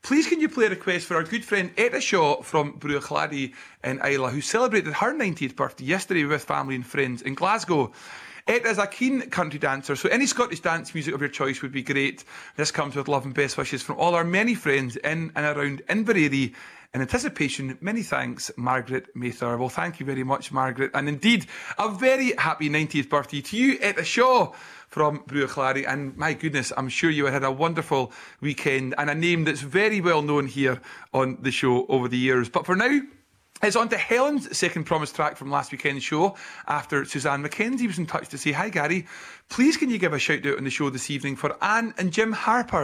Please can you play a request for our good friend Etta Shaw from Bruachlady in Islay, who celebrated her 90th birthday yesterday with family and friends in Glasgow. Etta is a keen country dancer, so any Scottish dance music of your choice would be great. This comes with love and best wishes from all our many friends in and around Inverary. In anticipation, many thanks, Margaret Mather. Well, thank you very much, Margaret. And indeed, a very happy 90th birthday to you, Etta Shaw from Bruachlady. And my goodness, I'm sure you had a wonderful weekend and a name that's very well known here on the show over the years. But for now, it's on to Helen's second promised track from last weekend's show after Suzanne McKenzie was in touch to say, "Hi Gary, please can you give a shout out on the show this evening for Anne and Jim Harper